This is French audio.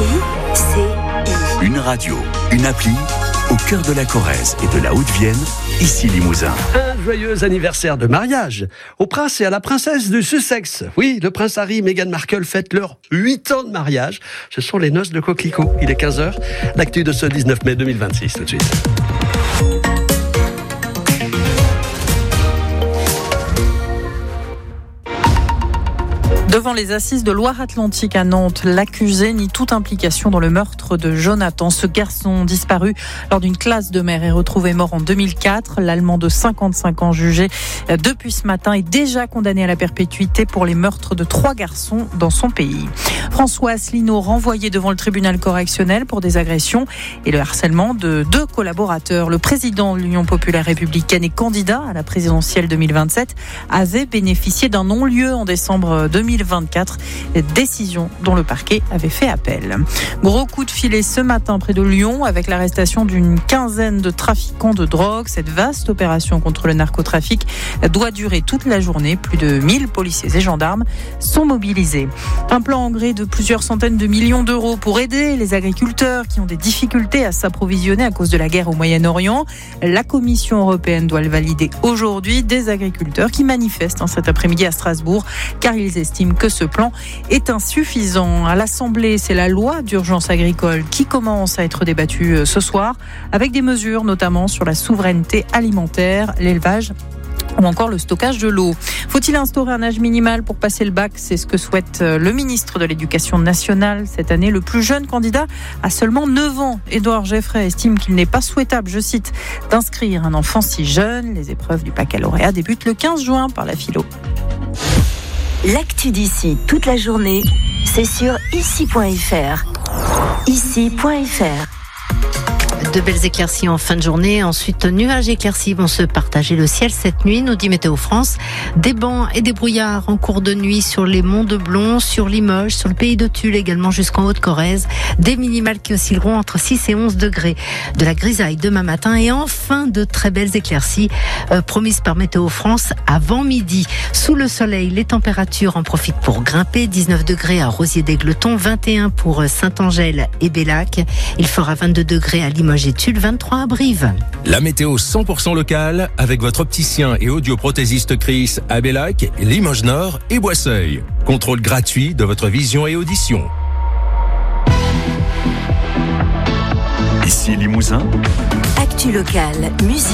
Une radio, une appli, au cœur de la Corrèze et de la Haute-Vienne, ici Limousin. Un joyeux anniversaire de mariage au prince et à la princesse de Sussex. Oui, le prince Harry et Meghan Markle fêtent leurs 8 ans de mariage. Ce sont les noces de coquelicot. Il est 15h. L'actu de ce 19 mai 2026, tout de suite. Devant les assises de Loire-Atlantique à Nantes, l'accusé nie toute implication dans le meurtre de Jonathan. Ce garçon disparu lors d'une classe de mer est retrouvé mort en 2004. L'Allemand de 55 ans jugé depuis ce matin est déjà condamné à la perpétuité pour les meurtres de 3 garçons dans son pays. François Asselineau renvoyé devant le tribunal correctionnel pour des agressions et le harcèlement de 2 collaborateurs. Le président de l'Union populaire républicaine et candidat à la présidentielle 2027 avait bénéficié d'un non-lieu en décembre 2024, décision dont le parquet avait fait appel. Gros coup de filet ce matin près de Lyon avec l'arrestation d'une quinzaine de trafiquants de drogue. Cette vaste opération contre le narcotrafic doit durer toute la journée. Plus de 1000 policiers et gendarmes sont mobilisés. Un plan en gré de plusieurs centaines de millions d'euros pour aider les agriculteurs qui ont des difficultés à s'approvisionner à cause de la guerre au Moyen-Orient. La Commission européenne doit le valider aujourd'hui. Des agriculteurs qui manifestent cet après-midi à Strasbourg car ils estiment que ce plan est insuffisant. À l'Assemblée, c'est la loi d'urgence agricole qui commence à être débattue ce soir, avec des mesures notamment sur la souveraineté alimentaire, l'élevage ou encore le stockage de l'eau. Faut-il instaurer un âge minimal pour passer le bac ? C'est ce que souhaite le ministre de l'Éducation nationale cette année. Le plus jeune candidat a seulement 9 ans. Édouard Geffray estime qu'il n'est pas souhaitable, je cite, d'inscrire un enfant si jeune. Les épreuves du baccalauréat débutent le 15 juin par la philo. L'actu d'ici toute la journée, c'est sur ici.fr. Ici.fr. De belles éclaircies en fin de journée. Ensuite, nuages éclaircis vont se partager le ciel cette nuit, nous dit Météo France. Des bancs et des brouillards en cours de nuit sur les monts de Blon, sur Limoges, sur le pays de Tulle également jusqu'en Haute-Corrèze. Des minimales qui oscilleront entre 6 et 11 degrés. De la grisaille demain matin et enfin de très belles éclaircies promises par Météo France avant midi. Sous le soleil, les températures en profitent pour grimper. 19 degrés à Rosier-d'Aigleton, 21 pour Saint-Angèle et Bellac. Il fera 22 degrés à Limoges et Tulle, 23 à Brive. La météo 100% locale avec votre opticien et audioprothésiste Chris à Bellac, Limoges Nord et Boisseuil. Contrôle gratuit de votre vision et audition. Ici Limousin. Actu locale, musique.